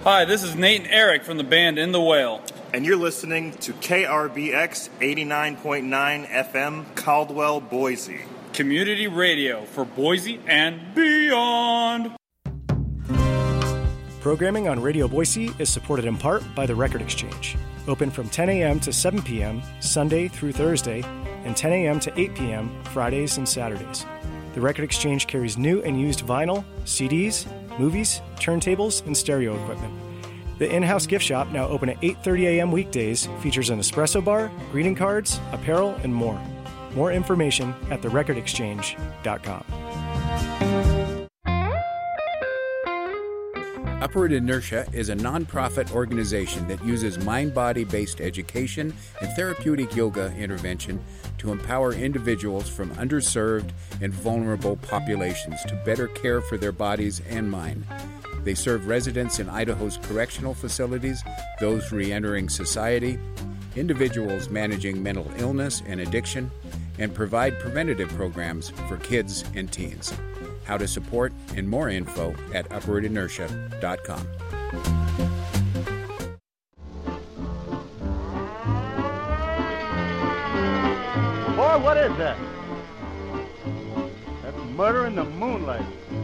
Hi, this is Nate and Eric from the band In the Whale. And you're listening to KRBX 89.9 FM, Caldwell, Boise. Community radio for Boise and beyond. Programming on Radio Boise is supported in part by the Record Exchange. Open from 10 a.m. to 7 p.m. Sunday through Thursday, and 10 a.m. to 8 p.m. Fridays and Saturdays. The Record Exchange carries new and used vinyl, CDs, movies, turntables, and stereo equipment. The in-house gift shop, now open at 8:30 a.m. weekdays, features an espresso bar, greeting cards, apparel, and more. More information at therecordexchange.com. Upward Inertia is a nonprofit organization that uses mind-body-based education and therapeutic yoga intervention to empower individuals from underserved and vulnerable populations to better care for their bodies and mind. They serve residents in Idaho's correctional facilities, those re-entering society, individuals managing mental illness and addiction, and provide preventative programs for kids and teens. How to support and more info at upwardinertia.com. Boy, what is that? That's murder in the moonlight.